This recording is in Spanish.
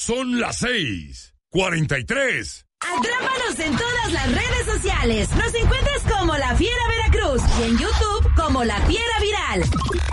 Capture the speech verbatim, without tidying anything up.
Son las seis, cuarenta y tres. Atrápanos en todas las redes sociales. Nos encuentras como La Fiera Veracruz y en YouTube como La Fiera Viral.